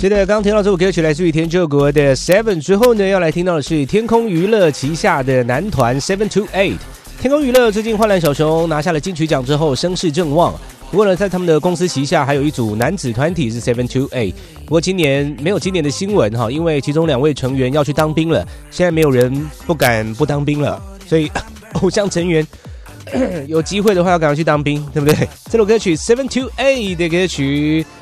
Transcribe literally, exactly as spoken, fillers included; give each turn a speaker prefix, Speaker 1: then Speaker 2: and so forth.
Speaker 1: 是的，刚刚听到这首歌曲来自于田柾国的 Seven 之后呢，要来听到的是天空娱乐旗下的男团 Seven Two Eight。天空娱乐最近《幻蓝小熊》拿下了金曲奖之后声势正旺，不过呢，在他们的公司旗下还有一组男子团体是 Seven Two Eight。不过今年没有今年的新闻哈，因为其中两位成员要去当兵了，现在没有人不敢不当兵了，所以偶像成员有机会的话要赶快去当兵，对不对？这首歌曲 Seven Two Eight 的歌曲